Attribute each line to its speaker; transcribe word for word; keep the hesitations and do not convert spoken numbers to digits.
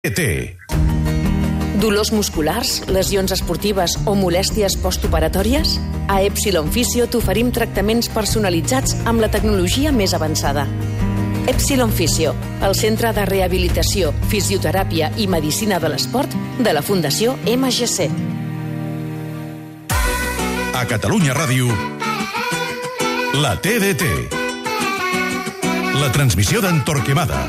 Speaker 1: T.
Speaker 2: Dolors musculars, lesions esportives o molèsties postoperatòries? A Epsilon Fisio t'oferim tractaments personalitzats amb la tecnologia més avançada. Epsilon Fisio, el centre de rehabilitació, fisioteràpia i medicina de l'esport de la Fundació M G C.
Speaker 1: A Catalunya Ràdio, la T D T. La transmissió d'en Torquemada.